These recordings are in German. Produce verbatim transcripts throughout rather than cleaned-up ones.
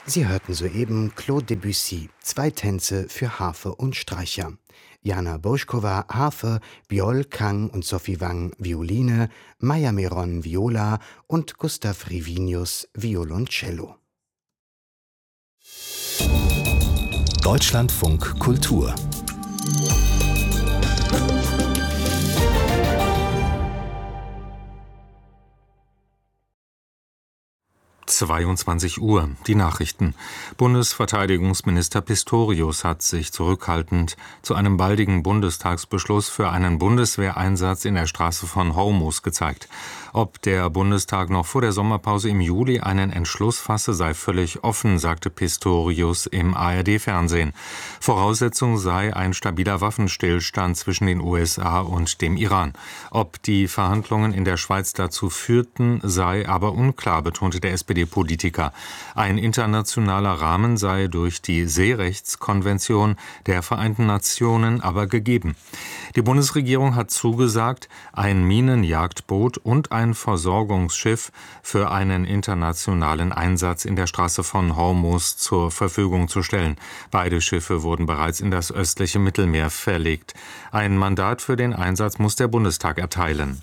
Sie hörten soeben Claude Debussy, zwei Tänze für Harfe und Streicher. Jana Boschkova, Harfe, Biol Kang und Sophie Wang, Violine, Maya Meron, Viola und Gustav Rivinius, Violoncello. Deutschlandfunk Kultur. zweiundzwanzig Uhr, die Nachrichten. Bundesverteidigungsminister Pistorius hat sich zurückhaltend zu einem baldigen Bundestagsbeschluss für einen Bundeswehreinsatz in der Straße von Hormuz gezeigt. Ob der Bundestag noch vor der Sommerpause im Juli einen Entschluss fasse, sei völlig offen, sagte Pistorius im A R D-Fernsehen. Voraussetzung sei ein stabiler Waffenstillstand zwischen den U S A und dem Iran. Ob die Verhandlungen in der Schweiz dazu führten, sei aber unklar, betonte der S P D-Politiker. Ein internationaler Rahmen sei durch die Seerechtskonvention der Vereinten Nationen aber gegeben. Die Bundesregierung hat zugesagt, ein Minenjagdboot und ein Versorgungsschiff für einen internationalen Einsatz in der Straße von Hormuz zur Verfügung zu stellen. Beide Schiffe wurden bereits in das östliche Mittelmeer verlegt. Ein Mandat für den Einsatz muss der Bundestag erteilen.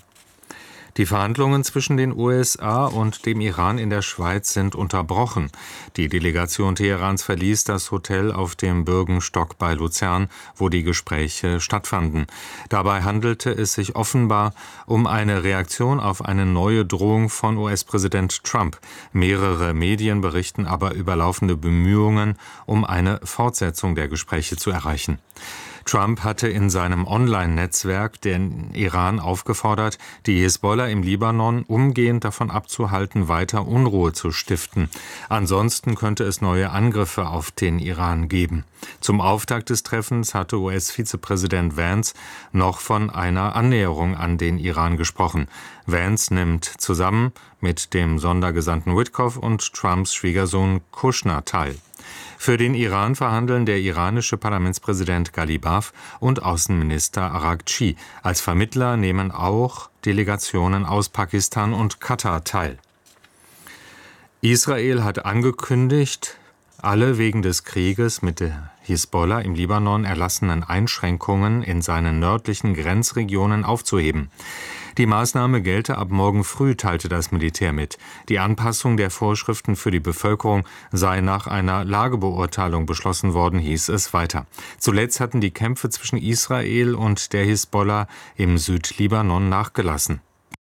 Die Verhandlungen zwischen den U S A und dem Iran in der Schweiz sind unterbrochen. Die Delegation Teherans verließ das Hotel auf dem Bürgenstock bei Luzern, wo die Gespräche stattfanden. Dabei handelte es sich offenbar um eine Reaktion auf eine neue Drohung von U S-Präsident Trump. Mehrere Medien berichten aber über laufende Bemühungen, um eine Fortsetzung der Gespräche zu erreichen. Trump hatte in seinem Online-Netzwerk den Iran aufgefordert, die Hisbollah im Libanon umgehend davon abzuhalten, weiter Unruhe zu stiften. Ansonsten könnte es neue Angriffe auf den Iran geben. Zum Auftakt des Treffens hatte U S-Vizepräsident Vance noch von einer Annäherung an den Iran gesprochen. Vance nimmt zusammen mit dem Sondergesandten Witkoff und Trumps Schwiegersohn Kushner teil. Für den Iran verhandeln der iranische Parlamentspräsident Ghalibaf und Außenminister Araghchi. Als Vermittler nehmen auch Delegationen aus Pakistan und Katar teil. Israel hat angekündigt, alle wegen des Krieges mit der Hisbollah im Libanon erlassenen Einschränkungen in seinen nördlichen Grenzregionen aufzuheben. Die Maßnahme gelte ab morgen früh, teilte das Militär mit. Die Anpassung der Vorschriften für die Bevölkerung sei nach einer Lagebeurteilung beschlossen worden, hieß es weiter. Zuletzt hatten die Kämpfe zwischen Israel und der Hisbollah im Südlibanon nachgelassen.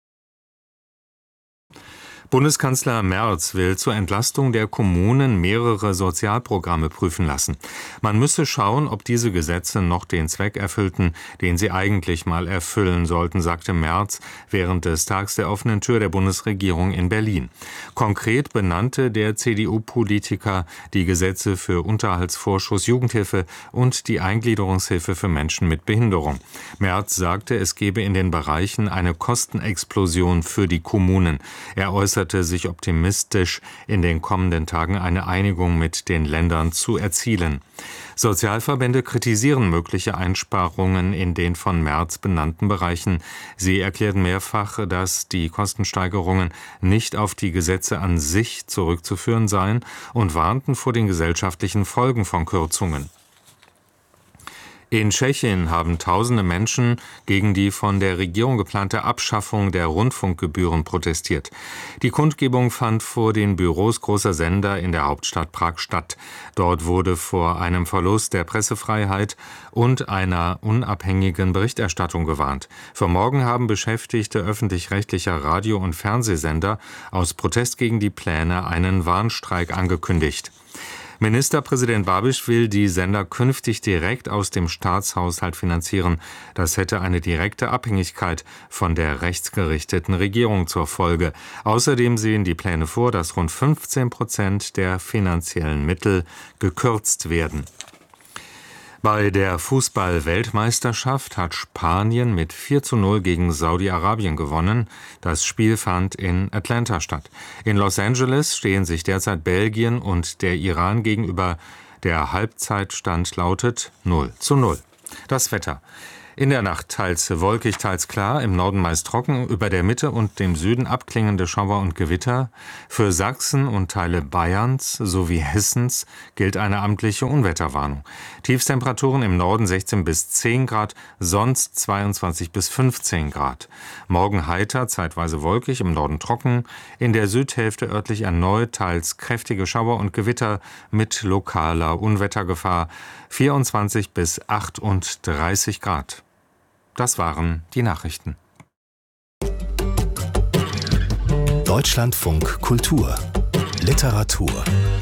Bundeskanzler Merz will zur Entlastung der Kommunen mehrere Sozialprogramme prüfen lassen. Man müsse schauen, ob diese Gesetze noch den Zweck erfüllten, den sie eigentlich mal erfüllen sollten, sagte Merz während des Tags der offenen Tür der Bundesregierung in Berlin. Konkret benannte der C D U-Politiker die Gesetze für Unterhaltsvorschuss, Jugendhilfe und die Eingliederungshilfe für Menschen mit Behinderung. Merz sagte, es gebe in den Bereichen eine Kostenexplosion für die Kommunen. Er äußerte sich optimistisch, in den kommenden Tagen eine Einigung mit den Ländern zu erzielen. Sozialverbände kritisieren mögliche Einsparungen in den von Merz benannten Bereichen. Sie erklärten mehrfach, dass die Kostensteigerungen nicht auf die Gesetze an sich zurückzuführen seien und warnten vor den gesellschaftlichen Folgen von Kürzungen. In Tschechien haben tausende Menschen gegen die von der Regierung geplante Abschaffung der Rundfunkgebühren protestiert. Die Kundgebung fand vor den Büros großer Sender in der Hauptstadt Prag statt. Dort wurde vor einem Verlust der Pressefreiheit und einer unabhängigen Berichterstattung gewarnt. Für morgen haben Beschäftigte öffentlich-rechtlicher Radio- und Fernsehsender aus Protest gegen die Pläne einen Warnstreik angekündigt. Ministerpräsident Babiš will die Sender künftig direkt aus dem Staatshaushalt finanzieren. Das hätte eine direkte Abhängigkeit von der rechtsgerichteten Regierung zur Folge. Außerdem sehen die Pläne vor, dass rund fünfzehn Prozent der finanziellen Mittel gekürzt werden. Bei der Fußball-Weltmeisterschaft hat Spanien mit vier zu null gegen Saudi-Arabien gewonnen. Das Spiel fand in Atlanta statt. In Los Angeles stehen sich derzeit Belgien und der Iran gegenüber. Der Halbzeitstand lautet null zu null. Das Wetter. In der Nacht teils wolkig, teils klar, im Norden meist trocken, über der Mitte und dem Süden abklingende Schauer und Gewitter. Für Sachsen und Teile Bayerns sowie Hessens gilt eine amtliche Unwetterwarnung. Tiefstemperaturen im Norden sechzehn bis zehn Grad, sonst zweiundzwanzig bis fünfzehn Grad. Morgen heiter, zeitweise wolkig, im Norden trocken, in der Südhälfte örtlich erneut teils kräftige Schauer und Gewitter mit lokaler Unwettergefahr, vierundzwanzig bis achtunddreißig Grad. Das waren die Nachrichten. Deutschlandfunk Kultur Literatur.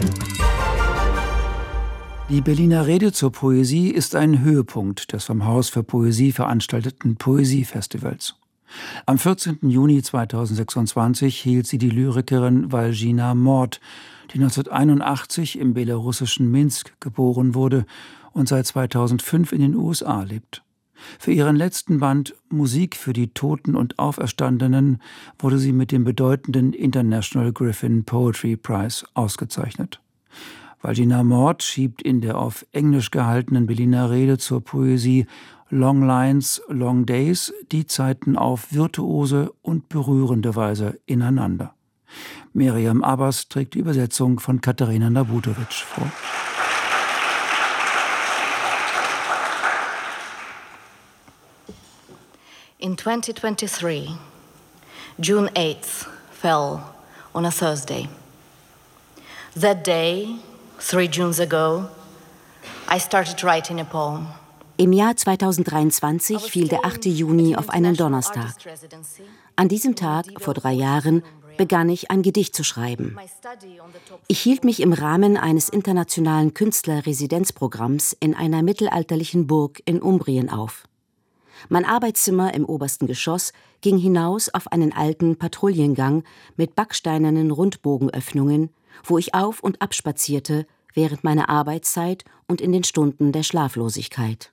Die Berliner Rede zur Poesie ist ein Höhepunkt des vom Haus für Poesie veranstalteten Poesiefestivals. Am vierzehnten Juni zweitausendsechsundzwanzig hielt sie die Lyrikerin Walgina Mord, die neunzehnhunderteinundachtzig im belarussischen Minsk geboren wurde und seit zweitausendfünf in den U S A lebt. Für ihren letzten Band Musik für die Toten und Auferstandenen wurde sie mit dem bedeutenden International Griffin Poetry Prize ausgezeichnet. Walgina Mord schiebt in der auf Englisch gehaltenen Berliner Rede zur Poesie Long Lines, Long Days die Zeiten auf virtuose und berührende Weise ineinander. Miriam Abbas trägt die Übersetzung von Katharina Nabutowitsch vor. In twenty twenty-three, June eighth fell on a Thursday. That day, three Junes ago, I started writing a poem. Im Jahr zweitausenddreiundzwanzig fiel der achte Juni auf einen Donnerstag. An diesem Tag, vor drei Jahren, begann ich ein Gedicht zu schreiben. Ich hielt mich im Rahmen eines internationalen Künstlerresidenzprogramms in einer mittelalterlichen Burg in Umbrien auf. Mein Arbeitszimmer im obersten Geschoss ging hinaus auf einen alten Patrouillengang mit backsteinernen Rundbogenöffnungen, wo ich auf und ab spazierte während meiner Arbeitszeit und in den Stunden der Schlaflosigkeit.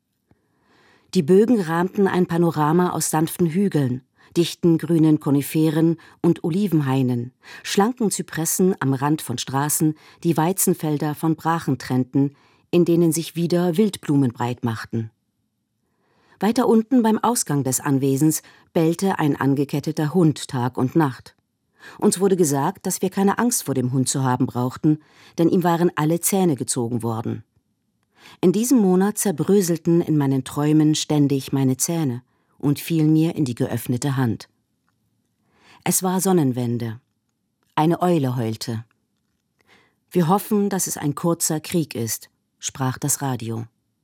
Die Bögen rahmten ein Panorama aus sanften Hügeln, dichten grünen Koniferen und Olivenhainen, schlanken Zypressen am Rand von Straßen, die Weizenfelder von Brachen trennten, in denen sich wieder Wildblumen breit machten. Weiter unten beim Ausgang des Anwesens bellte ein angeketteter Hund Tag und Nacht. Uns wurde gesagt, dass wir keine Angst vor dem Hund zu haben brauchten, denn ihm waren alle Zähne gezogen worden. In diesem Monat zerbröselten in meinen Träumen ständig meine Zähne und fielen mir in die geöffnete Hand. Es war Sonnenwende. Eine Eule heulte. Wir hoffen, dass es ein kurzer Krieg ist, sprach das Radio.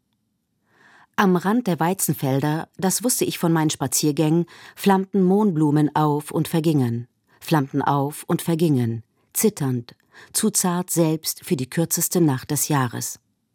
Am Rand der Weizenfelder, das wusste ich von meinen Spaziergängen, flammten Mohnblumen auf und vergingen, flammten auf und vergingen, zitternd, zu zart selbst für die kürzeste Nacht des Jahres.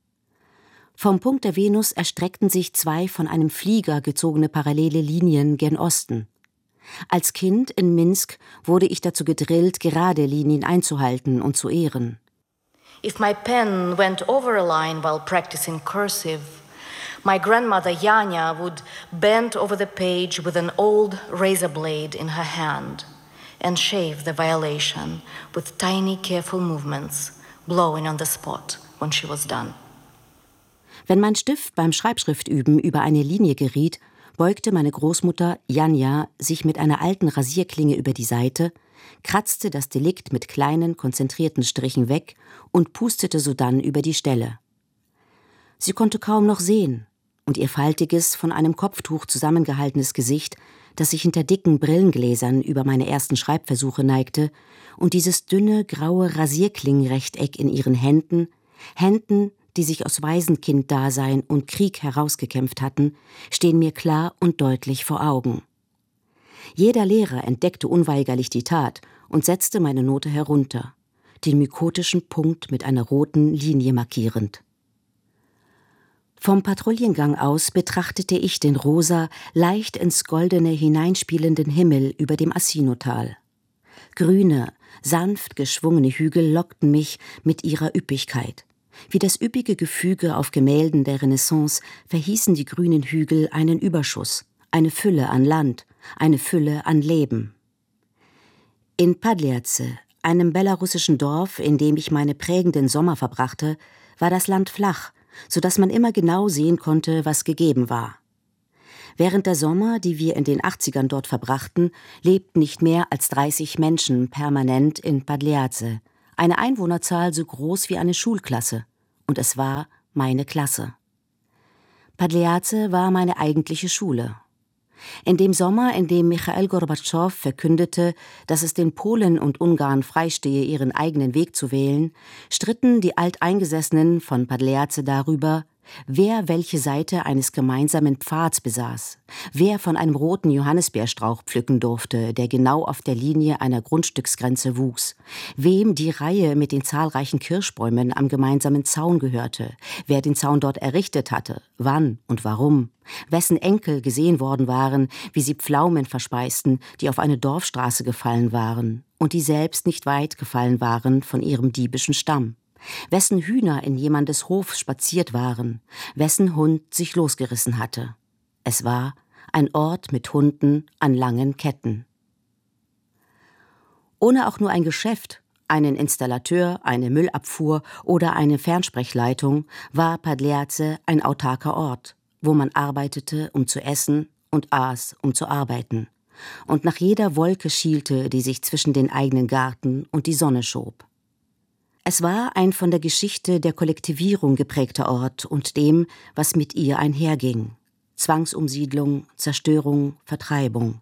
Vom Punkt der Venus erstreckten sich zwei von einem Flieger gezogene parallele Linien gen Osten. Als Kind in Minsk wurde ich dazu gedrillt, gerade Linien einzuhalten und zu ehren. If my pen went over a line while practicing cursive, my grandmother Yanya would bend over the page with an old razor blade in her hand and shave the violation with tiny, careful movements, blowing on the spot when she was done. Wenn mein Stift beim Schreibschriftüben über eine Linie geriet, beugte meine Großmutter Janja sich mit einer alten Rasierklinge über die Seite, kratzte das Delikt mit kleinen, konzentrierten Strichen weg und pustete sodann über die Stelle. Sie konnte kaum noch sehen, und ihr faltiges, von einem Kopftuch zusammengehaltenes Gesicht, das sich hinter dicken Brillengläsern über meine ersten Schreibversuche neigte, und dieses dünne, graue Rasierklingenrechteck in ihren Händen, Händen, die sich aus Waisenkind-Dasein und Krieg herausgekämpft hatten, stehen mir klar und deutlich vor Augen. Jeder Lehrer entdeckte unweigerlich die Tat und setzte meine Note herunter, den mykotischen Punkt mit einer roten Linie markierend. Vom Patrouillengang aus betrachtete ich den rosa, leicht ins Goldene hineinspielenden Himmel über dem Assinotal. Grüne, sanft geschwungene Hügel lockten mich mit ihrer Üppigkeit. Wie das üppige Gefüge auf Gemälden der Renaissance verhießen die grünen Hügel einen Überschuss, eine Fülle an Land, eine Fülle an Leben. In Padliace, einem belarussischen Dorf, in dem ich meine prägenden Sommer verbrachte, war das Land flach, so dass man immer genau sehen konnte, was gegeben war. Während der Sommer, die wir in den achtzigern dort verbrachten, lebten nicht mehr als dreißig Menschen permanent in Pagliace, eine Einwohnerzahl so groß wie eine Schulklasse. Und es war meine Klasse. Pagliace war meine eigentliche Schule. In dem Sommer, in dem Michail Gorbatschow verkündete, dass es den Polen und Ungarn freistehe, ihren eigenen Weg zu wählen, stritten die Alteingesessenen von Pagliace darüber, wer welche Seite eines gemeinsamen Pfads besaß, wer von einem roten Johannisbeerstrauch pflücken durfte, der genau auf der Linie einer Grundstücksgrenze wuchs, wem die Reihe mit den zahlreichen Kirschbäumen am gemeinsamen Zaun gehörte, wer den Zaun dort errichtet hatte, wann und warum, wessen Enkel gesehen worden waren, wie sie Pflaumen verspeisten, die auf eine Dorfstraße gefallen waren und die selbst nicht weit gefallen waren von ihrem diebischen Stamm. Wessen Hühner in jemandes Hof spaziert waren, wessen Hund sich losgerissen hatte. Es war ein Ort mit Hunden an langen Ketten. Ohne auch nur ein Geschäft, einen Installateur, eine Müllabfuhr oder eine Fernsprechlleitung, war Pagliace ein autarker Ort, wo man arbeitete, um zu essen, und aß, um zu arbeiten, und nach jeder Wolke schielte, die sich zwischen den eigenen Garten und die Sonne schob. Es war ein von der Geschichte der Kollektivierung geprägter Ort und dem, was mit ihr einherging. Zwangsumsiedlung, Zerstörung, Vertreibung.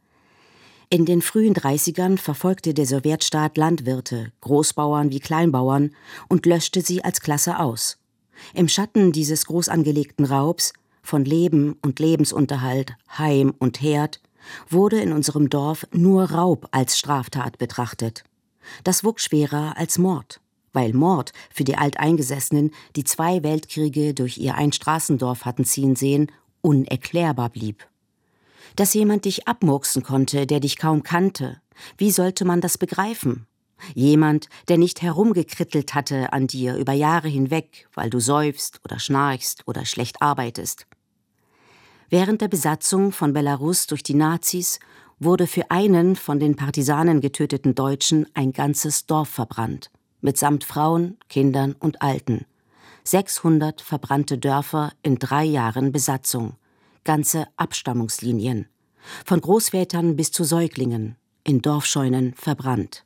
In den frühen dreißigern verfolgte der Sowjetstaat Landwirte, Großbauern wie Kleinbauern, und löschte sie als Klasse aus. Im Schatten dieses groß angelegten Raubs von Leben und Lebensunterhalt, Heim und Herd, wurde in unserem Dorf nur Raub als Straftat betrachtet. Das wog schwerer als Mord, weil Mord für die Alteingesessenen, die zwei Weltkriege durch ihr Ein-Straßendorf hatten ziehen sehen, unerklärbar blieb. Dass jemand dich abmurksen konnte, der dich kaum kannte, wie sollte man das begreifen? Jemand, der nicht herumgekrittelt hatte an dir über Jahre hinweg, weil du säufst oder schnarchst oder schlecht arbeitest. Während der Besatzung von Belarus durch die Nazis wurde für einen von den Partisanen getöteten Deutschen ein ganzes Dorf verbrannt, mitsamt Frauen, Kindern und Alten. sechshundert verbrannte Dörfer in drei Jahren Besatzung, ganze Abstammungslinien, von Großvätern bis zu Säuglingen, in Dorfscheunen verbrannt.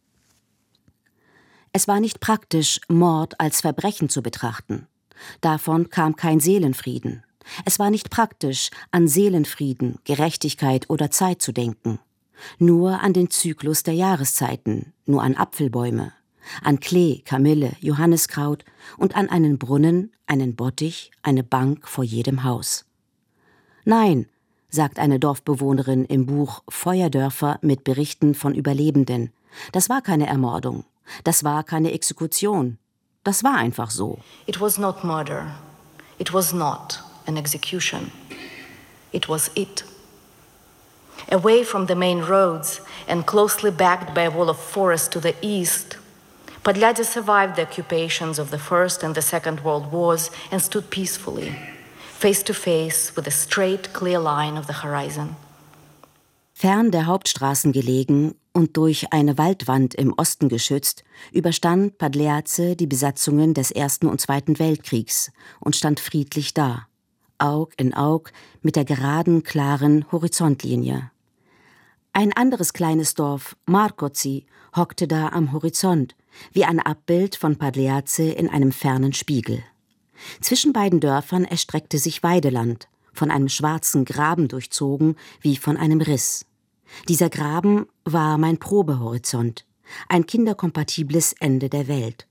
Es war nicht praktisch, Mord als Verbrechen zu betrachten. Davon kam kein Seelenfrieden. Es war nicht praktisch, an Seelenfrieden, Gerechtigkeit oder Zeit zu denken. Nur an den Zyklus der Jahreszeiten, nur an Apfelbäume, an Klee, Kamille, Johanniskraut und an einen Brunnen, einen Bottich, eine Bank vor jedem Haus. Nein, sagt eine Dorfbewohnerin im Buch Feuerdörfer mit Berichten von Überlebenden, das war keine Ermordung, das war keine Exekution, das war einfach so. It was not murder, it was not an execution, it was it. Away from the main roads and closely backed by a wall of forest to the east, Pagliace survived the occupations of the First and the Second World Wars and stood peacefully, face to face with a straight, clear line of the horizon. Fern der Hauptstraßen gelegen und durch eine Waldwand im Osten geschützt, überstand Pagliace die Besatzungen des Ersten und Zweiten Weltkriegs und stand friedlich da, Aug in Aug mit der geraden, klaren Horizontlinie. Ein anderes kleines Dorf, Marcozi, hockte da am Horizont, wie ein Abbild von Pagliace in einem fernen Spiegel. Zwischen beiden Dörfern erstreckte sich Weideland, von einem schwarzen Graben durchzogen, wie von einem Riss. Dieser Graben war mein Probehorizont, ein kinderkompatibles Ende der Welt.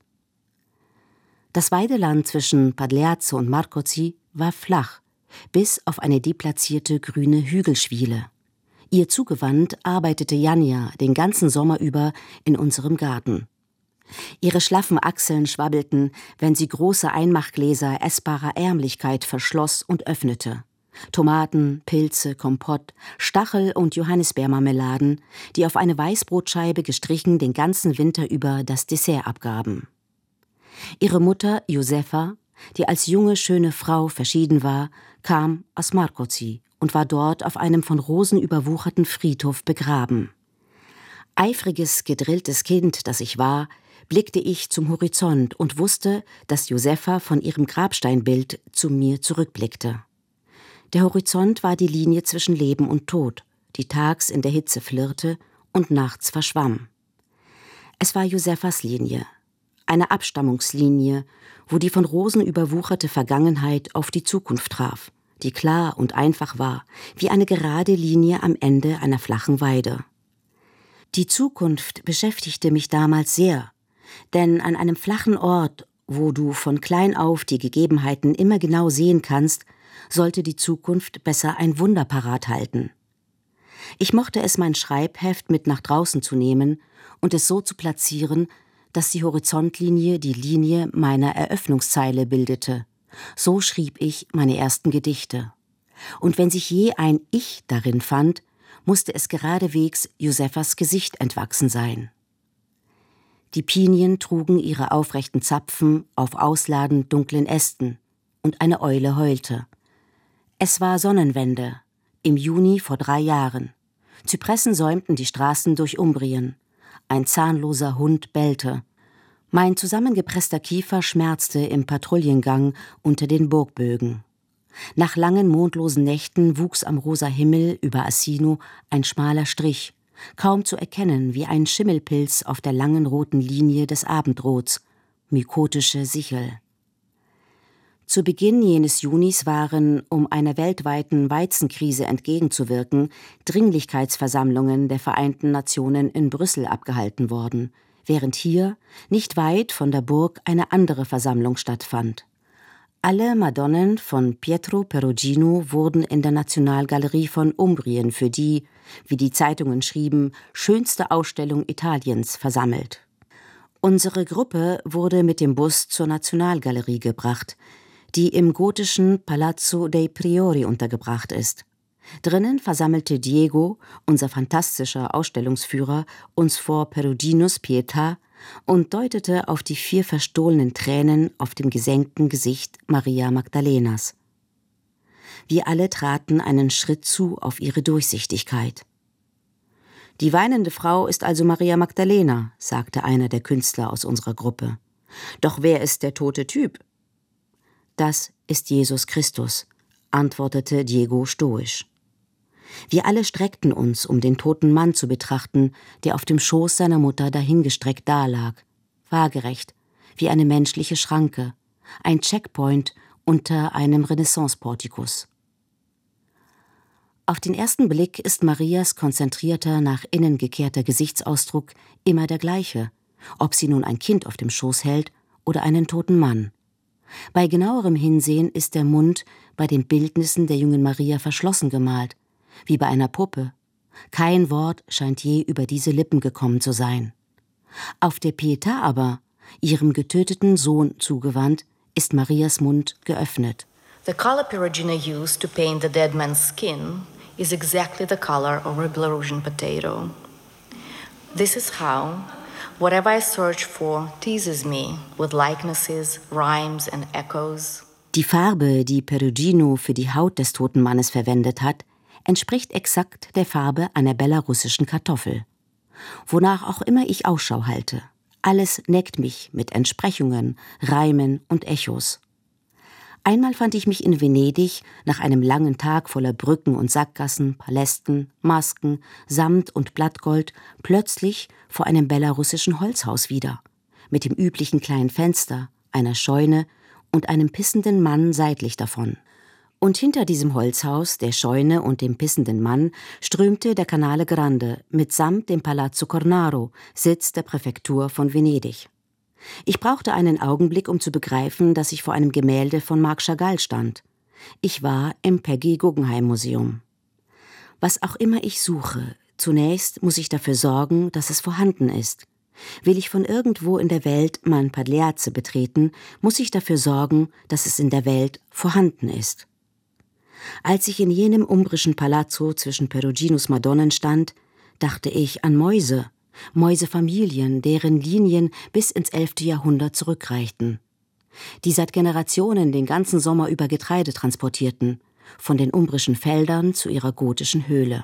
Das Weideland zwischen Pagliace und Marcozi war flach, bis auf eine deplatzierte grüne Hügelschwiele. Ihr zugewandt arbeitete Janja den ganzen Sommer über in unserem Garten. Ihre schlaffen Achseln schwabbelten, wenn sie große Einmachgläser essbarer Ärmlichkeit verschloss und öffnete. Tomaten, Pilze, Kompott, Stachel- und Johannisbeermarmeladen, die auf eine Weißbrotscheibe gestrichen den ganzen Winter über das Dessert abgaben. Ihre Mutter, Josefa, die als junge, schöne Frau verschieden war, kam aus Marcozi und war dort auf einem von Rosen überwucherten Friedhof begraben. Eifriges, gedrilltes Kind, das ich war, blickte ich zum Horizont und wusste, dass Josefa von ihrem Grabsteinbild zu mir zurückblickte. Der Horizont war die Linie zwischen Leben und Tod, die tags in der Hitze flirrte und nachts verschwamm. Es war Josefas Linie, eine Abstammungslinie, wo die von Rosen überwucherte Vergangenheit auf die Zukunft traf, die klar und einfach war, wie eine gerade Linie am Ende einer flachen Weide. Die Zukunft beschäftigte mich damals sehr, denn an einem flachen Ort, wo du von klein auf die Gegebenheiten immer genau sehen kannst, sollte die Zukunft besser ein Wunder parat halten. Ich mochte es, mein Schreibheft mit nach draußen zu nehmen und es so zu platzieren, dass die Horizontlinie die Linie meiner Eröffnungszeile bildete. So schrieb ich meine ersten Gedichte. Und wenn sich je ein Ich darin fand, musste es geradewegs Josefas Gesicht entwachsen sein. Die Pinien trugen ihre aufrechten Zapfen auf ausladend dunklen Ästen, und eine Eule heulte. Es war Sonnenwende, im Juni vor drei Jahren. Zypressen säumten die Straßen durch Umbrien. Ein zahnloser Hund bellte. Mein zusammengepresster Kiefer schmerzte im Patrouillengang unter den Burgbögen. Nach langen mondlosen Nächten wuchs am rosa Himmel über Assino ein schmaler Strich, kaum zu erkennen wie ein Schimmelpilz auf der langen roten Linie des Abendrots, mykotische Sichel. Zu Beginn jenes Junis waren, um einer weltweiten Weizenkrise entgegenzuwirken, Dringlichkeitsversammlungen der Vereinten Nationen in Brüssel abgehalten worden, während hier, nicht weit von der Burg, eine andere Versammlung stattfand. Alle Madonnen von Pietro Perugino wurden in der Nationalgalerie von Umbrien für die, wie die Zeitungen schrieben, schönste Ausstellung Italiens versammelt. Unsere Gruppe wurde mit dem Bus zur Nationalgalerie gebracht, die im gotischen Palazzo dei Priori untergebracht ist. Drinnen versammelte Diego, unser fantastischer Ausstellungsführer, uns vor Peruginos Pietà und deutete auf die vier verstohlenen Tränen auf dem gesenkten Gesicht Maria Magdalenas. Wir alle traten einen Schritt zu auf ihre Durchsichtigkeit. »Die weinende Frau ist also Maria Magdalena«, sagte einer der Künstler aus unserer Gruppe. »Doch wer ist der tote Typ?« »Das ist Jesus Christus«, antwortete Diego stoisch. Wir alle streckten uns, um den toten Mann zu betrachten, der auf dem Schoß seiner Mutter dahingestreckt dalag, waagerecht, wie eine menschliche Schranke, ein Checkpoint unter einem Renaissance-Portikus. Auf den ersten Blick ist Marias konzentrierter, nach innen gekehrter Gesichtsausdruck immer der gleiche, ob sie nun ein Kind auf dem Schoß hält oder einen toten Mann. Bei genauerem Hinsehen ist der Mund bei den Bildnissen der jungen Maria verschlossen gemalt, wie bei einer Puppe. Kein Wort scheint je über diese Lippen gekommen zu sein. Auf der Pietà aber, ihrem getöteten Sohn zugewandt, ist Marias Mund geöffnet. The color Perugino used to paint the dead man's skin is exactly the color of a Belarusian potato. This is how whatever I search for teases me with likenesses, rhymes and echoes. Die Farbe, die Perugino für die Haut des toten Mannes verwendet hat, entspricht exakt der Farbe einer belarussischen Kartoffel. Wonach auch immer ich Ausschau halte, alles neckt mich mit Entsprechungen, Reimen und Echos. Einmal fand ich mich in Venedig nach einem langen Tag voller Brücken und Sackgassen, Palästen, Masken, Samt und Blattgold plötzlich vor einem belarussischen Holzhaus wieder, mit dem üblichen kleinen Fenster, einer Scheune und einem pissenden Mann seitlich davon. Und hinter diesem Holzhaus, der Scheune und dem pissenden Mann strömte der Canale Grande mitsamt dem Palazzo Cornaro, Sitz der Präfektur von Venedig. Ich brauchte einen Augenblick, um zu begreifen, dass ich vor einem Gemälde von Marc Chagall stand. Ich war im Peggy Guggenheim Museum. Was auch immer ich suche, zunächst muss ich dafür sorgen, dass es vorhanden ist. Will ich von irgendwo in der Welt mein Pagliazze betreten, muss ich dafür sorgen, dass es in der Welt vorhanden ist. Als ich in jenem umbrischen Palazzo zwischen Peruginos Madonnen stand, dachte ich an Mäuse, Mäusefamilien, deren Linien bis ins elfte Jahrhundert zurückreichten, die seit Generationen den ganzen Sommer über Getreide transportierten, von den umbrischen Feldern zu ihrer gotischen Höhle.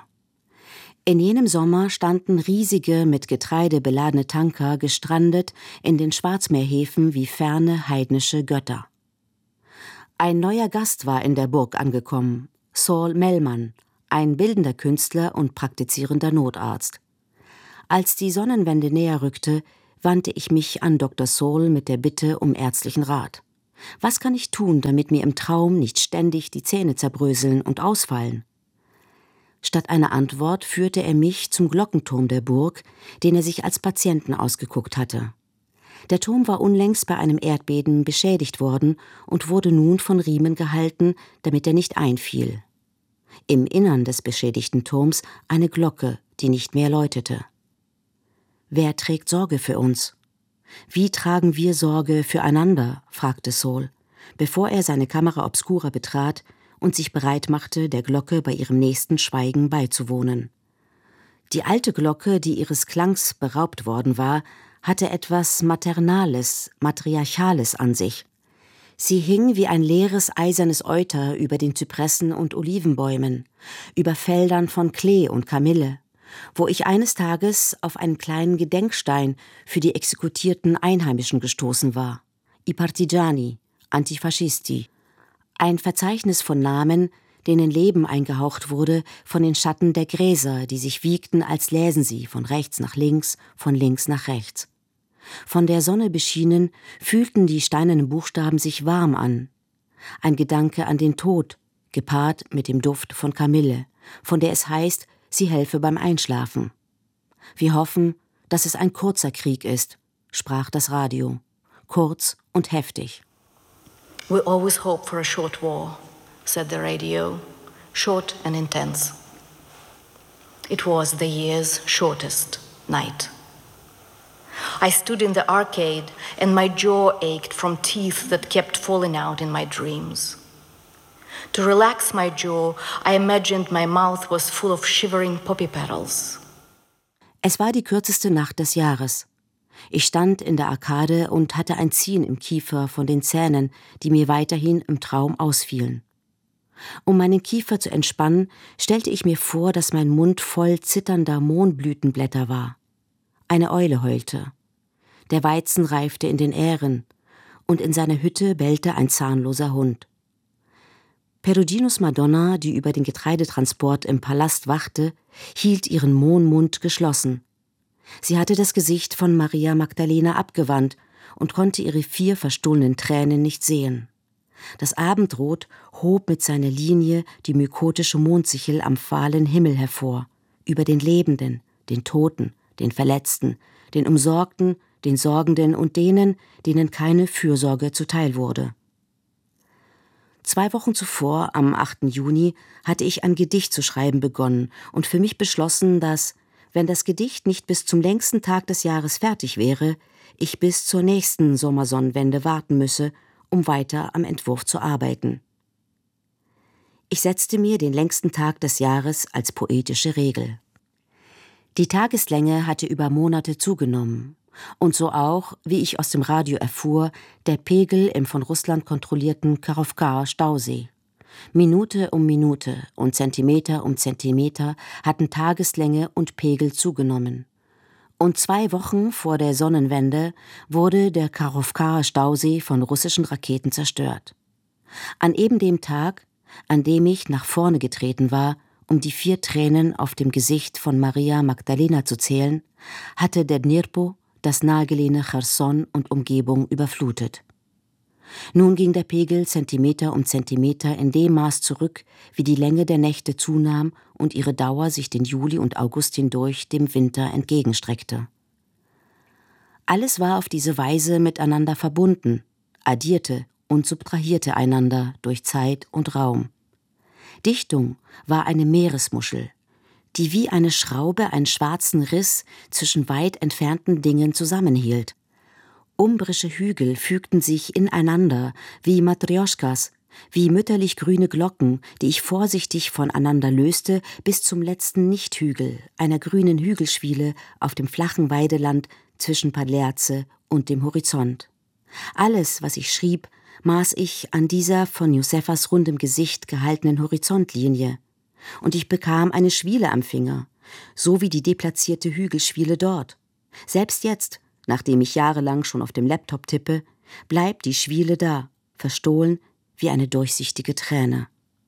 In jenem Sommer standen riesige, mit Getreide beladene Tanker gestrandet in den Schwarzmeerhäfen wie ferne heidnische Götter. Ein neuer Gast war in der Burg angekommen, Saul Mellman, ein bildender Künstler und praktizierender Notarzt. Als die Sonnenwende näher rückte, wandte ich mich an Doktor Saul mit der Bitte um ärztlichen Rat. Was kann ich tun, damit mir im Traum nicht ständig die Zähne zerbröseln und ausfallen? Statt einer Antwort führte er mich zum Glockenturm der Burg, den er sich als Patienten ausgeguckt hatte. Der Turm war unlängst bei einem Erdbeben beschädigt worden und wurde nun von Riemen gehalten, damit er nicht einfiel. Im Innern des beschädigten Turms eine Glocke, die nicht mehr läutete. Wer trägt Sorge für uns? Wie tragen wir Sorge füreinander? Fragte Saul, bevor er seine Kamera obscura betrat und sich bereit machte, der Glocke bei ihrem nächsten Schweigen beizuwohnen. Die alte Glocke, die ihres Klangs beraubt worden war, hatte etwas Maternales, Matriarchales an sich. Sie hing wie ein leeres eisernes Euter über den Zypressen und Olivenbäumen, über Feldern von Klee und Kamille, wo ich eines Tages auf einen kleinen Gedenkstein für die exekutierten Einheimischen gestoßen war. I partigiani, antifascisti. Ein Verzeichnis von Namen, denen Leben eingehaucht wurde von den Schatten der Gräser, die sich wiegten, als läsen sie von rechts nach links, von links nach rechts. Von der Sonne beschienen, fühlten die steinernen Buchstaben sich warm an. Ein Gedanke an den Tod, gepaart mit dem Duft von Kamille, von der es heißt, sie helfe beim Einschlafen. Wir hoffen, dass es ein kurzer Krieg ist, sprach das Radio. Kurz und heftig. We always hope for a short war, said the radio, short and intense. It was the year's shortest night. I stood in the arcade and my jaw ached from teeth that kept falling out in my dreams. To relax my jaw, I imagined my mouth was full of shivering poppy petals. Es war die kürzeste Nacht des Jahres. Ich stand in der Arkade und hatte ein Ziehen im Kiefer von den Zähnen, die mir weiterhin im Traum ausfielen. Um meinen Kiefer zu entspannen, stellte ich mir vor, dass mein Mund voll zitternder Mohnblütenblätter war. Eine Eule heulte. Der Weizen reifte in den Ähren, und in seiner Hütte bellte ein zahnloser Hund. Peruginos Madonna, die über den Getreidetransport im Palast wachte, hielt ihren Mohnmund geschlossen. Sie hatte das Gesicht von Maria Magdalena abgewandt und konnte ihre vier verstohlenen Tränen nicht sehen. Das Abendrot hob mit seiner Linie die mykotische Mondsichel am fahlen Himmel hervor, über den Lebenden, den Toten, den Verletzten, den Umsorgten, den Sorgenden und denen, denen keine Fürsorge zuteil wurde. Zwei Wochen zuvor, am achten Juni, hatte ich ein Gedicht zu schreiben begonnen und für mich beschlossen, dass, wenn das Gedicht nicht bis zum längsten Tag des Jahres fertig wäre, ich bis zur nächsten Sommersonnenwende warten müsse, um weiter am Entwurf zu arbeiten. Ich setzte mir den längsten Tag des Jahres als poetische Regel. Die Tageslänge hatte über Monate zugenommen. Und so auch, wie ich aus dem Radio erfuhr, der Pegel im von Russland kontrollierten Karowka-Stausee. Minute um Minute und Zentimeter um Zentimeter hatten Tageslänge und Pegel zugenommen. Und zwei Wochen vor der Sonnenwende wurde der Karowka-Stausee von russischen Raketen zerstört. An eben dem Tag, an dem ich nach vorne getreten war, um die vier Tränen auf dem Gesicht von Maria Magdalena zu zählen, hatte der Dnipro das nahegelegene Cherson und Umgebung überflutet. Nun ging der Pegel Zentimeter um Zentimeter in dem Maß zurück, wie die Länge der Nächte zunahm und ihre Dauer sich den Juli und August hindurch dem Winter entgegenstreckte. Alles war auf diese Weise miteinander verbunden, addierte und subtrahierte einander durch Zeit und Raum. Dichtung war eine Meeresmuschel, die wie eine Schraube einen schwarzen Riss zwischen weit entfernten Dingen zusammenhielt. Umbrische Hügel fügten sich ineinander wie Matrjoschkas, wie mütterlich grüne Glocken, die ich vorsichtig voneinander löste, bis zum letzten Nichthügel, einer grünen Hügelschwiele auf dem flachen Weideland zwischen Padlerze und dem Horizont. Alles, was ich schrieb, maß ich an dieser von Josefas rundem Gesicht gehaltenen Horizontlinie. Und ich bekam eine Schwiele am Finger, so wie die deplatzierte Hügelschwiele dort. Selbst jetzt, nachdem ich jahrelang schon auf dem Laptop tippe, bleibt die Schwiele da, verstohlen wie eine durchsichtige Träne.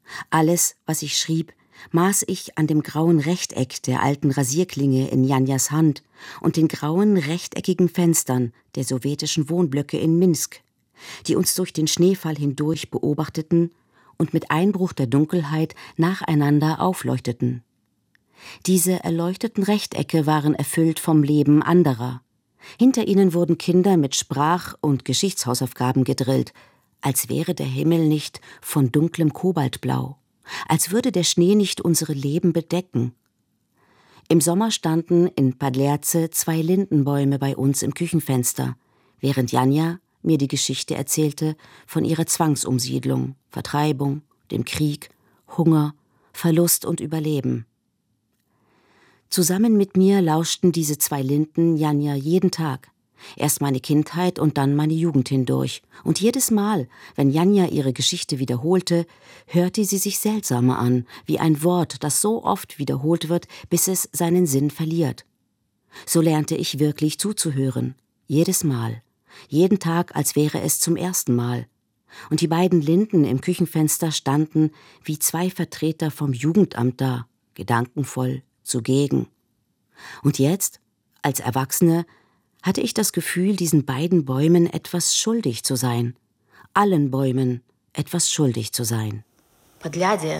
Alles, was ich schrieb, maß ich an dem grauen Rechteck der alten Rasierklinge in Janjas Hand und den grauen rechteckigen Fenstern der sowjetischen Wohnblöcke in Minsk, die uns durch den Schneefall hindurch beobachteten und mit Einbruch der Dunkelheit nacheinander aufleuchteten. Diese erleuchteten Rechtecke waren erfüllt vom Leben anderer. Hinter ihnen wurden Kinder mit Sprach- und Geschichtshausaufgaben gedrillt, als wäre der Himmel nicht von dunklem Kobaltblau, als würde der Schnee nicht unsere Leben bedecken. Im Sommer standen in Padljace zwei Lindenbäume bei uns im Küchenfenster, während Janja mir die Geschichte erzählte von ihrer Zwangsumsiedlung, Vertreibung, dem Krieg, Hunger, Verlust und Überleben. Zusammen mit mir lauschten diese zwei Linden Janja jeden Tag. Erst meine Kindheit und dann meine Jugend hindurch. Und jedes Mal, wenn Janja ihre Geschichte wiederholte, hörte sie sich seltsamer an, wie ein Wort, das so oft wiederholt wird, bis es seinen Sinn verliert. So lernte ich wirklich zuzuhören. Jedes Mal. Jeden Tag, als wäre es zum ersten Mal. Und die beiden Linden im Küchenfenster standen wie zwei Vertreter vom Jugendamt da, gedankenvoll, zugegen. Und jetzt, als Erwachsene, hatte ich das Gefühl, diesen beiden Bäumen etwas schuldig zu sein. Allen Bäumen etwas schuldig zu sein. Padljace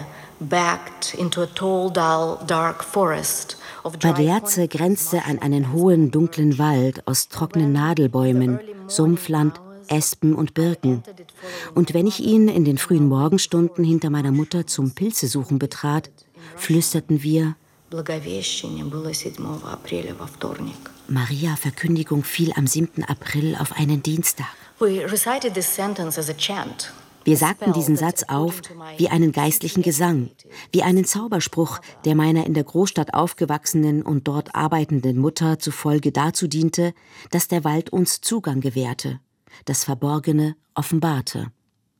grenzte an einen hohen, dunklen Wald aus trockenen Nadelbäumen, Sumpfland, Espen und Birken. Und wenn ich ihn in den frühen Morgenstunden hinter meiner Mutter zum Pilzesuchen betrat, flüsterten wir: Maria Verkündigung fiel am siebten April auf einen Dienstag. Wir sagten diesen Satz auf wie einen geistlichen Gesang, wie einen Zauberspruch, der meiner in der Großstadt aufgewachsenen und dort arbeitenden Mutter zufolge dazu diente, dass der Wald uns Zugang gewährte, das Verborgene offenbarte.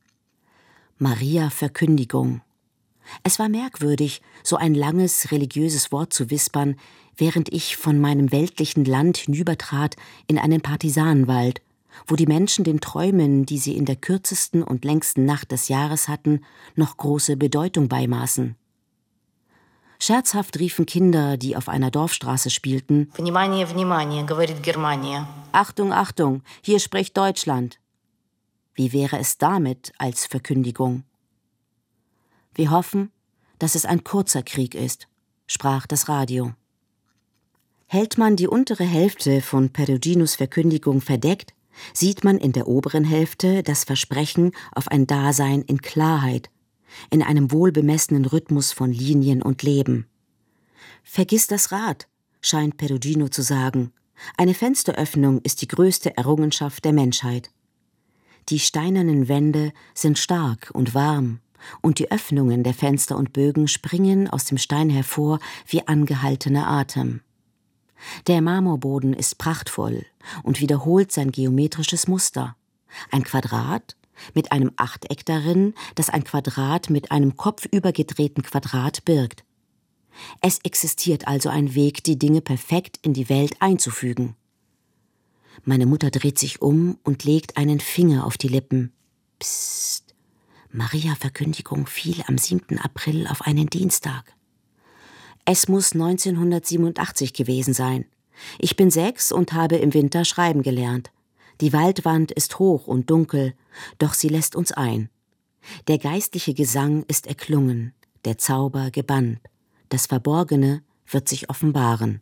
Maria Verkündigung. Es war merkwürdig, so ein langes religiöses Wort zu wispern, während ich von meinem weltlichen Land hinübertrat in einen Partisanenwald, wo die Menschen den Träumen, die sie in der kürzesten und längsten Nacht des Jahres hatten, noch große Bedeutung beimaßen. Scherzhaft riefen Kinder, die auf einer Dorfstraße spielten: Внимание, внимание, говорит Германия. Achtung, Achtung, hier spricht Deutschland. Wie wäre es damit als Verkündigung? Wir hoffen, dass es ein kurzer Krieg ist, sprach das Radio. Hält man die untere Hälfte von Peruginos Verkündigung verdeckt, sieht man in der oberen Hälfte das Versprechen auf ein Dasein in Klarheit, in einem wohlbemessenen Rhythmus von Linien und Leben. Vergiss das Rad, scheint Perugino zu sagen. Eine Fensteröffnung ist die größte Errungenschaft der Menschheit. Die steinernen Wände sind stark und warm, und die Öffnungen der Fenster und Bögen springen aus dem Stein hervor wie angehaltener Atem. Der Marmorboden ist prachtvoll und wiederholt sein geometrisches Muster. Ein Quadrat mit einem Achteck darin, das ein Quadrat mit einem kopfübergedrehten Quadrat birgt. Es existiert also ein Weg, die Dinge perfekt in die Welt einzufügen. Meine Mutter dreht sich um und legt einen Finger auf die Lippen. Psst. Maria Verkündigung fiel am siebten April auf einen Dienstag. Es muss neunzehnhundertsiebenundachtzig gewesen sein. Ich bin sechs und habe im Winter schreiben gelernt. Die Waldwand ist hoch und dunkel, doch sie lässt uns ein. Der geistliche Gesang ist erklungen, der Zauber gebannt. Das Verborgene wird sich offenbaren.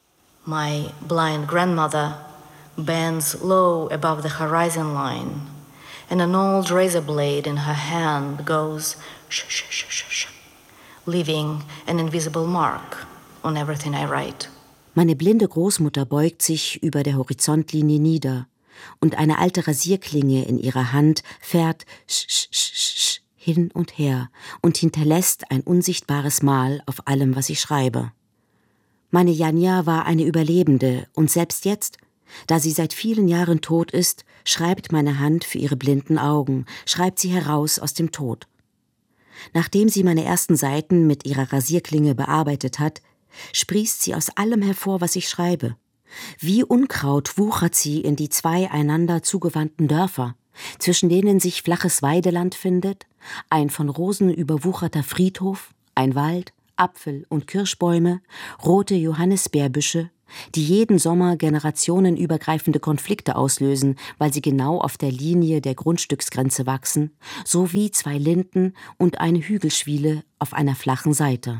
My blind grandmother bends low above the horizon line, and an old razor blade in her hand goes shh, shh, shh, shh, shh, leaving an invisible mark on everything I write. Meine blinde Großmutter beugt sich über der Horizontlinie nieder, und eine alte Rasierklinge in ihrer Hand fährt sch, sch, sch, sch, hin und her und hinterlässt ein unsichtbares Mal auf allem, was ich schreibe. Meine Janja war eine Überlebende, und selbst jetzt, da sie seit vielen Jahren tot ist, schreibt meine Hand für ihre blinden Augen, schreibt sie heraus aus dem Tod. Nachdem sie meine ersten Seiten mit ihrer Rasierklinge bearbeitet hat, sprießt sie aus allem hervor, was ich schreibe. Wie Unkraut wuchert sie in die zwei einander zugewandten Dörfer, zwischen denen sich flaches Weideland findet, ein von Rosen überwucherter Friedhof, ein Wald, Apfel- und Kirschbäume, rote Johannisbeerbüsche, die jeden Sommer generationenübergreifende Konflikte auslösen, weil sie genau auf der Linie der Grundstücksgrenze wachsen, sowie zwei Linden und eine Hügelschwiele auf einer flachen Seite.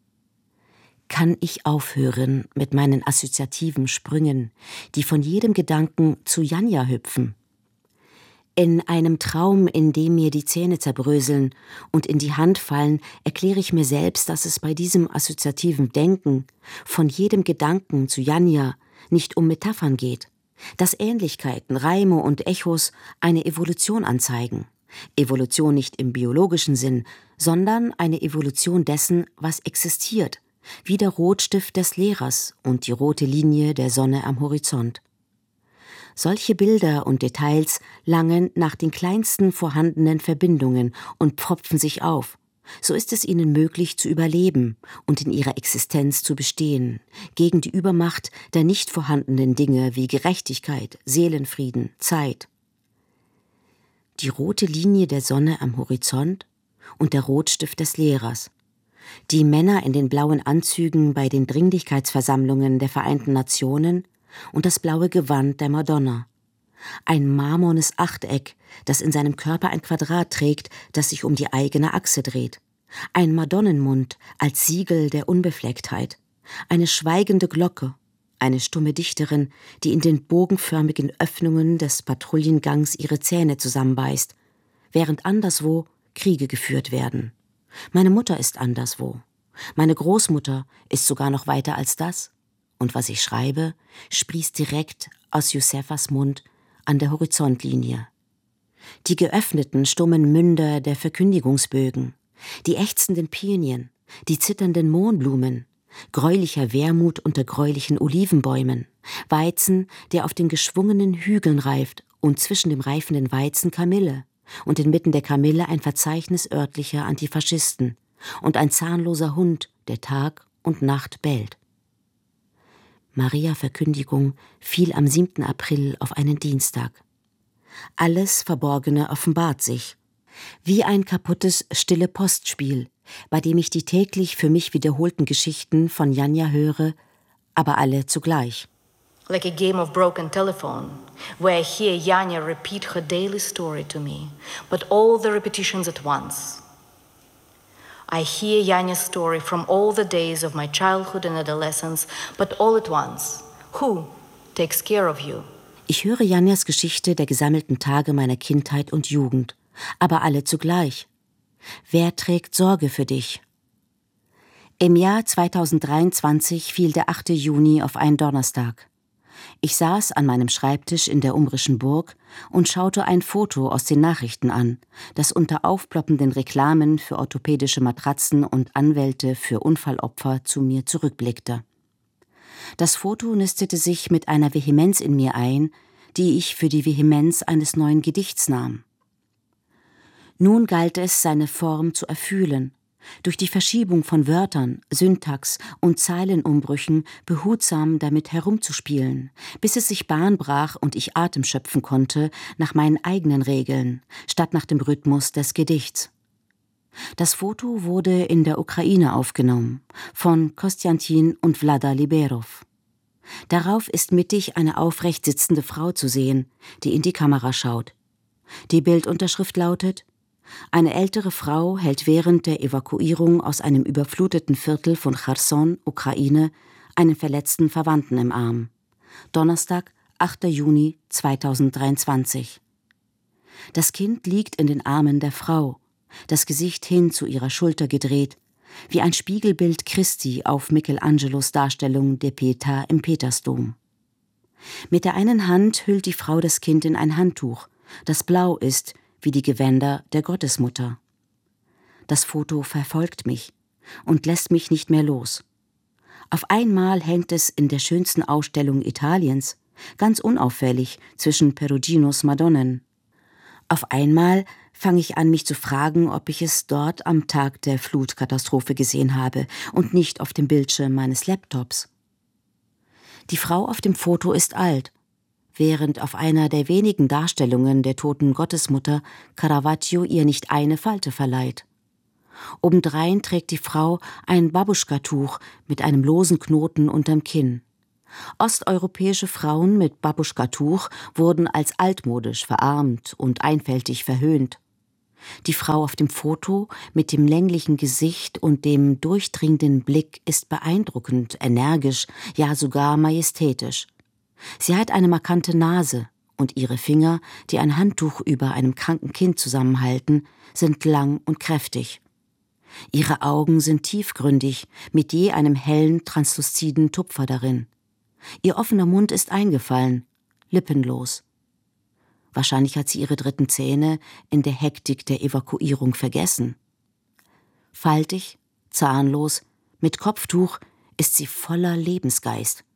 Kann ich aufhören mit meinen assoziativen Sprüngen, die von jedem Gedanken zu Janja hüpfen? In einem Traum, in dem mir die Zähne zerbröseln und in die Hand fallen, erkläre ich mir selbst, dass es bei diesem assoziativen Denken von jedem Gedanken zu Janja nicht um Metaphern geht, dass Ähnlichkeiten, Reime und Echos eine Evolution anzeigen. Evolution nicht im biologischen Sinn, sondern eine Evolution dessen, was existiert, wie der Rotstift des Lehrers und die rote Linie der Sonne am Horizont. Solche Bilder und Details langen nach den kleinsten vorhandenen Verbindungen und pfropfen sich auf. So ist es ihnen möglich zu überleben und in ihrer Existenz zu bestehen, gegen die Übermacht der nicht vorhandenen Dinge wie Gerechtigkeit, Seelenfrieden, Zeit. Die rote Linie der Sonne am Horizont und der Rotstift des Lehrers. Die Männer in den blauen Anzügen bei den Dringlichkeitsversammlungen der Vereinten Nationen und das blaue Gewand der Madonna. Ein marmornes Achteck, das in seinem Körper ein Quadrat trägt, das sich um die eigene Achse dreht. Ein Madonnenmund als Siegel der Unbeflecktheit. Eine schweigende Glocke, eine stumme Dichterin, die in den bogenförmigen Öffnungen des Patrouillengangs ihre Zähne zusammenbeißt, während anderswo Kriege geführt werden. Meine Mutter ist anderswo. Meine Großmutter ist sogar noch weiter als das. Und was ich schreibe, sprießt direkt aus Josefas Mund an der Horizontlinie. Die geöffneten, stummen Münder der Verkündigungsbögen, die ächzenden Pinien, die zitternden Mohnblumen, gräulicher Wermut unter gräulichen Olivenbäumen, Weizen, der auf den geschwungenen Hügeln reift und zwischen dem reifenden Weizen Kamille und inmitten der Kamille ein Verzeichnis örtlicher Antifaschisten und ein zahnloser Hund, der Tag und Nacht bellt. Maria Verkündigung fiel am siebten April auf einen Dienstag. Alles Verborgene offenbart sich, wie ein kaputtes stille Postspiel, bei dem ich die täglich für mich wiederholten Geschichten von Janja höre, aber alle zugleich. Like a game of broken telephone, where I hear Janja repeat her daily story to me, but all the repetitions at once. I hear Janja's story from all the days of my childhood and adolescence, but all at once. Who takes care of you? Ich höre Janjas Geschichte der gesammelten Tage meiner Kindheit und Jugend, aber alle zugleich. Wer trägt Sorge für dich? Im Jahr zweitausenddreiundzwanzig fiel der achte Juni auf einen Donnerstag. Ich saß an meinem Schreibtisch in der umbrischen Burg und schaute ein Foto aus den Nachrichten an, das unter aufploppenden Reklamen für orthopädische Matratzen und Anwälte für Unfallopfer zu mir zurückblickte. Das Foto nistete sich mit einer Vehemenz in mir ein, die ich für die Vehemenz eines neuen Gedichts nahm. Nun galt es, seine Form zu erfühlen, durch die Verschiebung von Wörtern, Syntax und Zeilenumbrüchen behutsam damit herumzuspielen, bis es sich Bahn brach und ich Atem schöpfen konnte nach meinen eigenen Regeln, statt nach dem Rhythmus des Gedichts. Das Foto wurde in der Ukraine aufgenommen, von Kostjantin und Vlada Liberov. Darauf ist mittig eine aufrecht sitzende Frau zu sehen, die in die Kamera schaut. Die Bildunterschrift lautet: Eine ältere Frau hält während der Evakuierung aus einem überfluteten Viertel von Cherson, Ukraine, einen verletzten Verwandten im Arm. Donnerstag, achter Juni zweitausenddreiundzwanzig. Das Kind liegt in den Armen der Frau, das Gesicht hin zu ihrer Schulter gedreht, wie ein Spiegelbild Christi auf Michelangelos Darstellung der Pietà im Petersdom. Mit der einen Hand hüllt die Frau das Kind in ein Handtuch, das blau ist wie die Gewänder der Gottesmutter. Das Foto verfolgt mich und lässt mich nicht mehr los. Auf einmal hängt es in der schönsten Ausstellung Italiens, ganz unauffällig zwischen Peruginos Madonnen. Auf einmal fange ich an, mich zu fragen, ob ich es dort am Tag der Flutkatastrophe gesehen habe und nicht auf dem Bildschirm meines Laptops. Die Frau auf dem Foto ist alt, während auf einer der wenigen Darstellungen der toten Gottesmutter Caravaggio ihr nicht eine Falte verleiht. Obendrein trägt die Frau ein Babuschka-Tuch mit einem losen Knoten unterm Kinn. Osteuropäische Frauen mit Babuschka-Tuch wurden als altmodisch, verarmt und einfältig verhöhnt. Die Frau auf dem Foto mit dem länglichen Gesicht und dem durchdringenden Blick ist beeindruckend, energisch, ja sogar majestätisch. Sie hat eine markante Nase und ihre Finger, die ein Handtuch über einem kranken Kind zusammenhalten, sind lang und kräftig. Ihre Augen sind tiefgründig, mit je einem hellen, transluziden Tupfer darin. Ihr offener Mund ist eingefallen, lippenlos. Wahrscheinlich hat sie ihre dritten Zähne in der Hektik der Evakuierung vergessen. Faltig, zahnlos, mit Kopftuch ist sie voller Lebensgeist.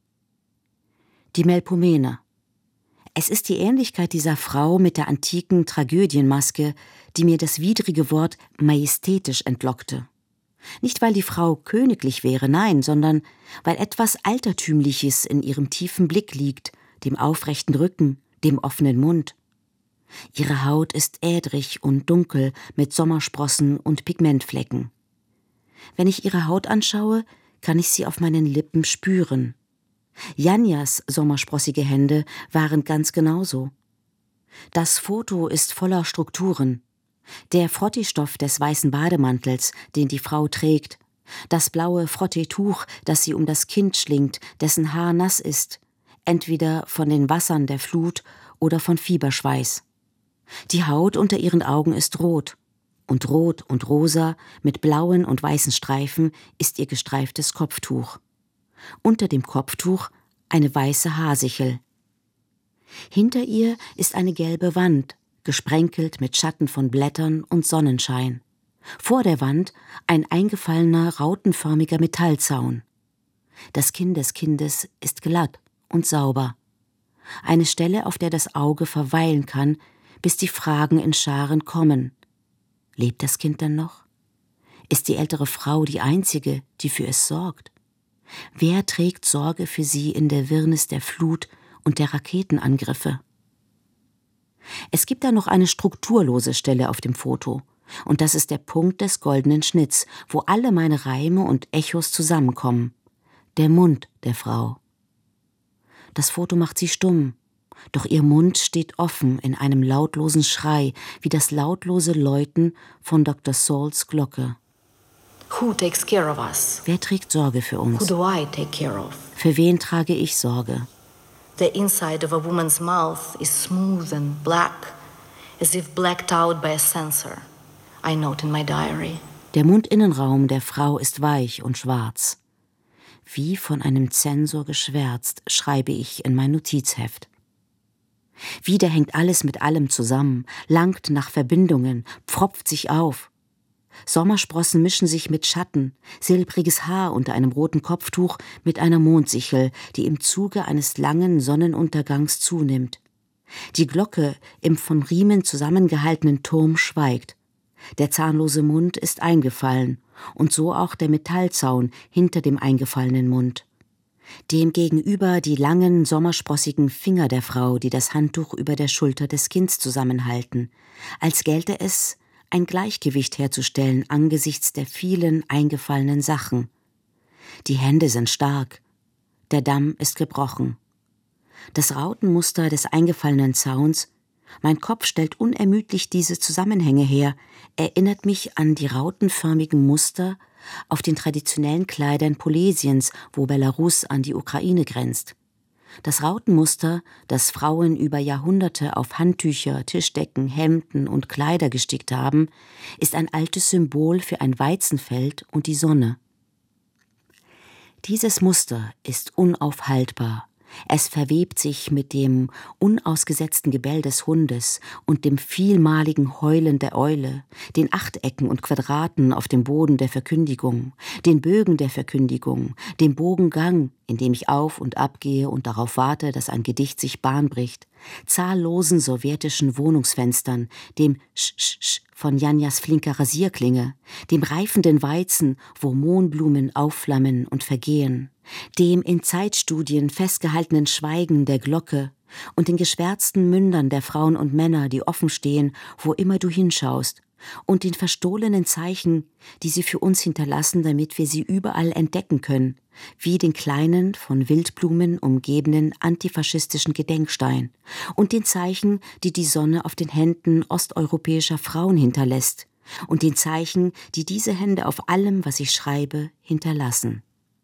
Die Melpomene. Es ist die Ähnlichkeit dieser Frau mit der antiken Tragödienmaske, die mir das widrige Wort majestätisch entlockte. Nicht, weil die Frau königlich wäre, nein, sondern weil etwas Altertümliches in ihrem tiefen Blick liegt, dem aufrechten Rücken, dem offenen Mund. Ihre Haut ist ädrig und dunkel mit Sommersprossen und Pigmentflecken. Wenn ich ihre Haut anschaue, kann ich sie auf meinen Lippen spüren. Janjas sommersprossige Hände waren ganz genauso. Das Foto ist voller Strukturen. Der Frotteestoff des weißen Bademantels, den die Frau trägt, das blaue Frotteetuch, das sie um das Kind schlingt, dessen Haar nass ist, entweder von den Wassern der Flut oder von Fieberschweiß. Die Haut unter ihren Augen ist rot, und rot und rosa mit blauen und weißen Streifen ist ihr gestreiftes Kopftuch. Unter dem Kopftuch eine weiße Haarsichel. Hinter ihr ist eine gelbe Wand, gesprenkelt mit Schatten von Blättern und Sonnenschein. Vor der Wand ein eingefallener, rautenförmiger Metallzaun. Das Kinn des Kindes ist glatt und sauber. Eine Stelle, auf der das Auge verweilen kann, bis die Fragen in Scharen kommen. Lebt das Kind denn noch? Ist die ältere Frau die einzige, die für es sorgt? Wer trägt Sorge für sie in der Wirrnis der Flut und der Raketenangriffe? Es gibt da noch eine strukturlose Stelle auf dem Foto, und das ist der Punkt des goldenen Schnitts, wo alle meine Reime und Echos zusammenkommen. Der Mund der Frau. Das Foto macht sie stumm, doch ihr Mund steht offen in einem lautlosen Schrei, wie das lautlose Läuten von Doktor Sauls Glocke. Who takes care of us? Wer trägt Sorge für uns? Who do I take care of? Für wen trage ich Sorge? The inside of a woman's mouth is smooth and black, as if blacked out by a sensor. I note in my diary. Der Mundinnenraum der Frau ist weich und schwarz. Wie von einem Zensor geschwärzt, schreibe ich in mein Notizheft. Wieder hängt alles mit allem zusammen, langt nach Verbindungen, pfropft sich auf. Sommersprossen mischen sich mit Schatten, silbriges Haar unter einem roten Kopftuch mit einer Mondsichel, die im Zuge eines langen Sonnenuntergangs zunimmt. Die Glocke im von Riemen zusammengehaltenen Turm schweigt. Der zahnlose Mund ist eingefallen und so auch der Metallzaun hinter dem eingefallenen Mund. Demgegenüber die langen, sommersprossigen Finger der Frau, die das Handtuch über der Schulter des Kindes zusammenhalten, als gelte es, ein Gleichgewicht herzustellen angesichts der vielen eingefallenen Sachen. Die Hände sind stark, der Damm ist gebrochen. Das Rautenmuster des eingefallenen Zauns, mein Kopf stellt unermüdlich diese Zusammenhänge her, erinnert mich an die rautenförmigen Muster auf den traditionellen Kleidern Polesiens, wo Belarus an die Ukraine grenzt. Das Rautenmuster, das Frauen über Jahrhunderte auf Handtücher, Tischdecken, Hemden und Kleider gestickt haben, ist ein altes Symbol für ein Weizenfeld und die Sonne. Dieses Muster ist unaufhaltbar. Es verwebt sich mit dem unausgesetzten Gebell des Hundes und dem vielmaligen Heulen der Eule, den Achtecken und Quadraten auf dem Boden der Verkündigung, den Bögen der Verkündigung, dem Bogengang, in dem ich auf und ab gehe und darauf warte, dass ein Gedicht sich Bahn bricht, zahllosen sowjetischen Wohnungsfenstern, dem Sch-Sch-Sch von Janjas flinker Rasierklinge, dem reifenden Weizen, wo Mohnblumen aufflammen und vergehen, dem in Zeitstudien festgehaltenen Schweigen der Glocke, und den geschwärzten Mündern der Frauen und Männer, die offen stehen, wo immer du hinschaust, und den verstohlenen Zeichen, die sie für uns hinterlassen, damit wir sie überall entdecken können, wie den kleinen, von Wildblumen umgebenen antifaschistischen Gedenkstein und den Zeichen, die die Sonne auf den Händen osteuropäischer Frauen hinterlässt und den Zeichen, die diese Hände auf allem, was ich schreibe, hinterlassen.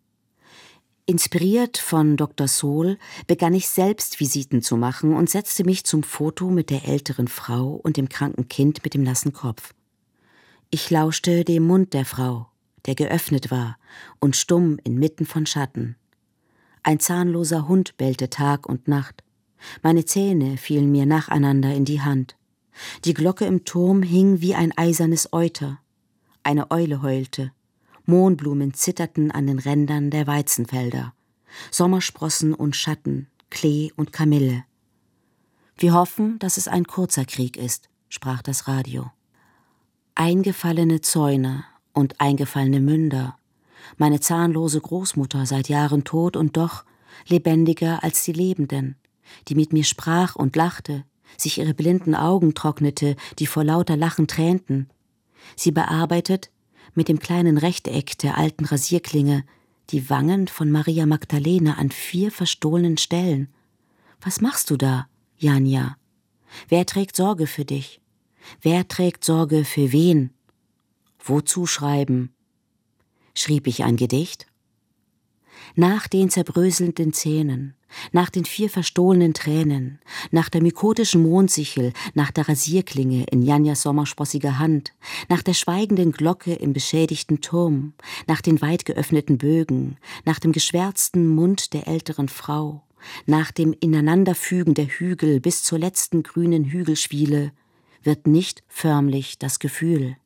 Inspiriert von Doktor Sohl begann ich selbst Visiten zu machen und setzte mich zum Foto mit der älteren Frau und dem kranken Kind mit dem nassen Kopf. Ich lauschte dem Mund der Frau, der geöffnet war und stumm inmitten von Schatten. Ein zahnloser Hund bellte Tag und Nacht. Meine Zähne fielen mir nacheinander in die Hand. Die Glocke im Turm hing wie ein eisernes Euter. Eine Eule heulte. Mohnblumen zitterten an den Rändern der Weizenfelder. Sommersprossen und Schatten, Klee und Kamille. Wir hoffen, dass es ein kurzer Krieg ist, sprach das Radio. Eingefallene Zäune und eingefallene Münder. Meine zahnlose Großmutter seit Jahren tot und doch lebendiger als die Lebenden, die mit mir sprach und lachte, sich ihre blinden Augen trocknete, die vor lauter Lachen tränten. Sie bearbeitet mit dem kleinen Rechteck der alten Rasierklinge die Wangen von Maria Magdalena an vier verstohlenen Stellen. Was machst du da, Janja? Wer trägt Sorge für dich? Wer trägt Sorge für wen? Wozu schreiben? Schrieb ich ein Gedicht? Nach den zerbröselnden Zähnen, nach den vier verstohlenen Tränen, nach der mykotischen Mondsichel, nach der Rasierklinge in Janjas sommersprossiger Hand, nach der schweigenden Glocke im beschädigten Turm, nach den weit geöffneten Bögen, nach dem geschwärzten Mund der älteren Frau, nach dem Ineinanderfügen der Hügel bis zur letzten grünen Hügelschwiele, wird nicht förmlich das Gefühl.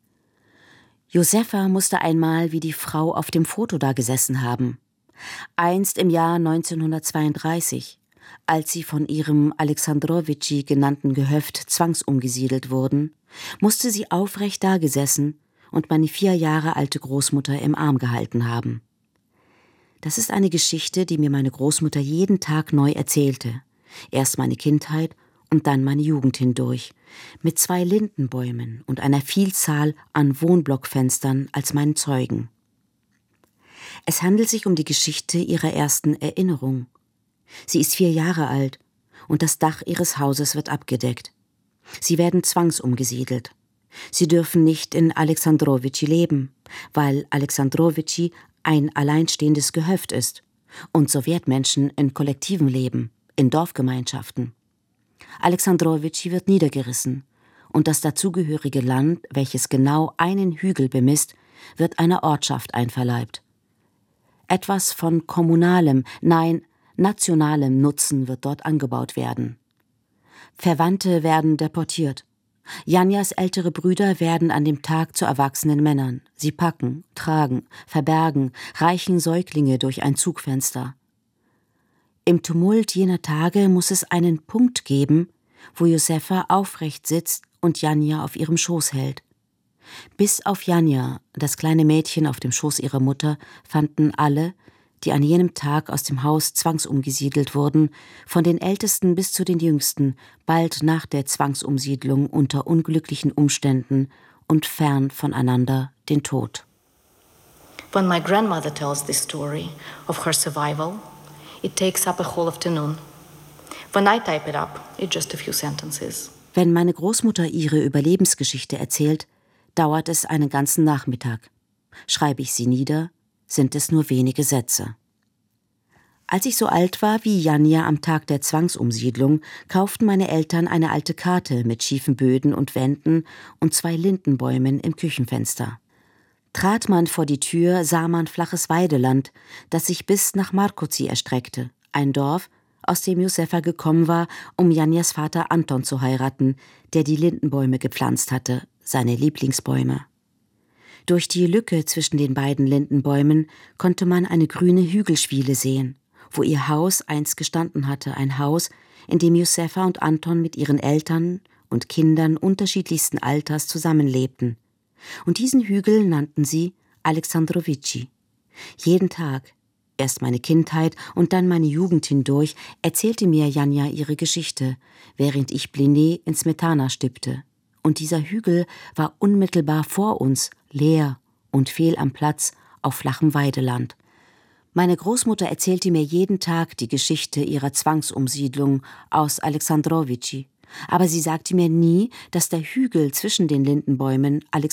Josefa musste einmal wie die Frau auf dem Foto da gesessen haben. Einst im Jahr neunzehnhundertzweiunddreißig, als sie von ihrem Alexandrowitschi genannten Gehöft zwangsumgesiedelt wurden, musste sie aufrecht dagesessen und meine vier Jahre alte Großmutter im Arm gehalten haben. Das ist eine Geschichte, die mir meine Großmutter jeden Tag neu erzählte. Erst meine Kindheit und dann meine Jugend hindurch, mit zwei Lindenbäumen und einer Vielzahl an Wohnblockfenstern als meinen Zeugen. Es handelt sich um die Geschichte ihrer ersten Erinnerung. Sie ist vier Jahre alt und das Dach ihres Hauses wird abgedeckt. Sie werden zwangsumgesiedelt. Sie dürfen nicht in Alexandrowitschi leben, weil Alexandrowitschi ein alleinstehendes Gehöft ist und Sowjetmenschen in Kollektiven leben, in Dorfgemeinschaften. Alexandrowitschi wird niedergerissen und das dazugehörige Land, welches genau einen Hügel bemisst, wird einer Ortschaft einverleibt. Etwas von kommunalem, nein, nationalem Nutzen wird dort angebaut werden. Verwandte werden deportiert. Janjas ältere Brüder werden an dem Tag zu erwachsenen Männern. Sie packen, tragen, verbergen, reichen Säuglinge durch ein Zugfenster. Im Tumult jener Tage muss es einen Punkt geben, wo Josefa aufrecht sitzt und Janja auf ihrem Schoß hält. Bis auf Janja, das kleine Mädchen auf dem Schoß ihrer Mutter, fanden alle, die an jenem Tag aus dem Haus zwangsumgesiedelt wurden, von den Ältesten bis zu den Jüngsten, bald nach der Zwangsumsiedlung unter unglücklichen Umständen und fern voneinander den Tod. When my grandmother tells this story of her survival, it takes up a whole afternoon. When I type it up, it's just a few sentences. Wenn meine Großmutter ihre Überlebensgeschichte erzählt, dauert es einen ganzen Nachmittag. Schreibe ich sie nieder, sind es nur wenige Sätze. Als ich so alt war wie Janja am Tag der Zwangsumsiedlung, kauften meine Eltern eine alte Karte mit schiefen Böden und Wänden und zwei Lindenbäumen im Küchenfenster. Trat man vor die Tür, sah man flaches Weideland, das sich bis nach Markoci erstreckte, ein Dorf, aus dem Josefa gekommen war, um Janjas Vater Anton zu heiraten, der die Lindenbäume gepflanzt hatte, seine Lieblingsbäume. Durch die Lücke zwischen den beiden Lindenbäumen konnte man eine grüne Hügelschwiele sehen, wo ihr Haus einst gestanden hatte, ein Haus, in dem Josefa und Anton mit ihren Eltern und Kindern unterschiedlichsten Alters zusammenlebten. Und diesen Hügel nannten sie Alexandrowitschi. Jeden Tag, Erst meine Kindheit und dann meine Jugend hindurch erzählte mir Janja ihre Geschichte, während ich Bliné in Smetana stippte. Und dieser Hügel war unmittelbar vor uns, leer und fehl am Platz auf flachem Weideland. Meine Großmutter erzählte mir jeden Tag die Geschichte ihrer Zwangsumsiedlung aus Alexandrovici. Aber sie sagte mir nie, dass der Hügel zwischen den Lindenbäumen Alexandrovici